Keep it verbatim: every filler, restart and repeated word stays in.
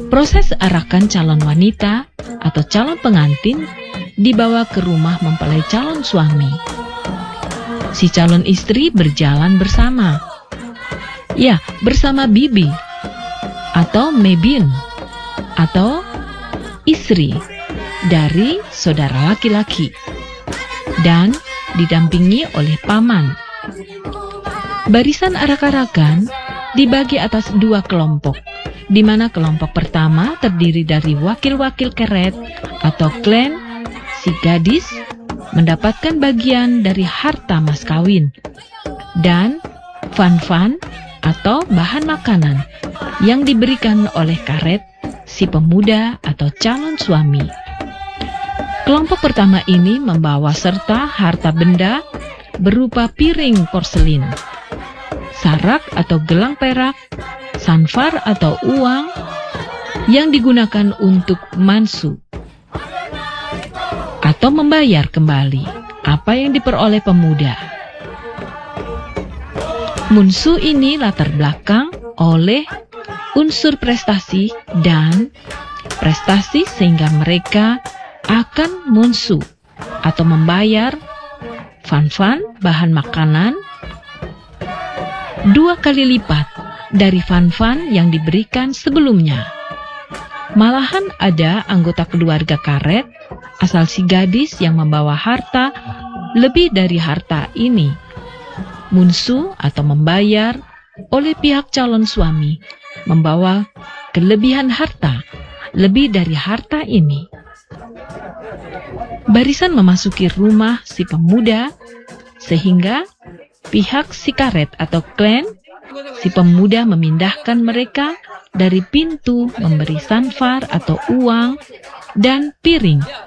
Proses arahkan calon wanita atau calon pengantin dibawa ke rumah mempelai calon suami. Si calon istri berjalan bersama. Ya, bersama bibi atau mebin atau istri dari saudara laki-laki dan didampingi oleh paman. Barisan arak-arakan dibagi atas dua kelompok, di mana kelompok pertama terdiri dari wakil-wakil keret atau klan. Si gadis mendapatkan bagian dari harta mas kawin dan fan-fan atau bahan makanan yang diberikan oleh karet si pemuda atau calon suami. Kelompok pertama ini membawa serta harta benda berupa piring porselin, sarak atau gelang perak, sanfar atau uang yang digunakan untuk mansu atau membayar kembali apa yang diperoleh pemuda. Munsu ini latar belakang oleh unsur prestasi dan prestasi sehingga mereka akan munsu atau membayar fan-fan bahan makanan dua kali lipat dari fan-fan yang diberikan sebelumnya. Malahan ada anggota keluarga karet asal si gadis yang membawa harta lebih dari harta ini. Munsu atau membayar oleh pihak calon suami membawa kelebihan harta lebih dari harta ini. Barisan memasuki rumah si pemuda sehingga pihak si karet atau klan si pemuda memindahkan mereka dari pintu memberi sanfar atau uang dan piring